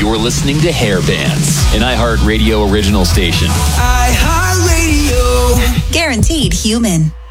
You're listening to Hair Bands, an iHeartRadio original station. iHeartRadio. Guaranteed human.